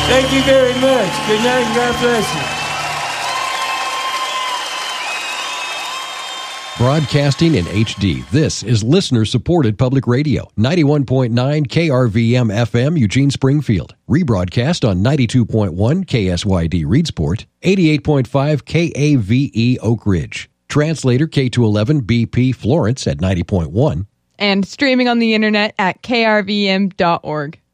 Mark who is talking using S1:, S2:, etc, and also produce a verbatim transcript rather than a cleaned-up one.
S1: Thank you very much. Good night and God bless you.
S2: Broadcasting in H D, this is listener-supported public radio, ninety-one point nine K R V M F M, Eugene Springfield. Rebroadcast on ninety-two point one K S Y D Reedsport, eighty-eight point five K A V E Oak Ridge. Translator K two eleven B P Florence at ninety point one.
S3: And streaming on the internet at K R V M dot org.